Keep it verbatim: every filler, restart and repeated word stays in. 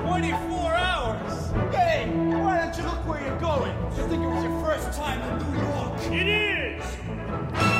twenty-four hours! Hey, why don't you look where you're going? You think it was your first time in New York? It is!